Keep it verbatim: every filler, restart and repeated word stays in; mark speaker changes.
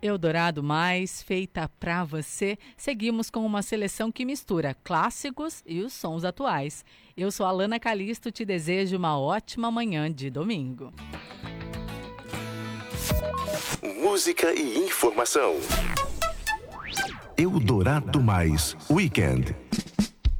Speaker 1: Eldorado Mais, feita pra você. Seguimos com uma seleção que mistura clássicos e os sons atuais. Eu sou a Lana Calisto, te desejo uma ótima manhã de domingo.
Speaker 2: Música e informação. Eldorado Mais, Weekend.